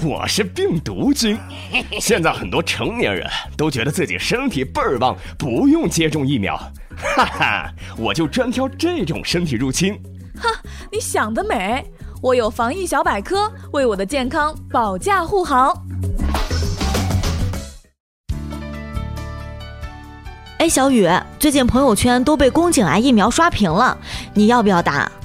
我是病毒菌。现在很多成年人都觉得自己身体倍儿棒，不用接种疫苗。哈哈，我就专挑这种身体入侵。 哈，你想得美！我有防疫小百科，为我的健康保驾护航。 哎，小雨，最近朋友圈都被宫颈癌疫苗刷屏了，你要不要打？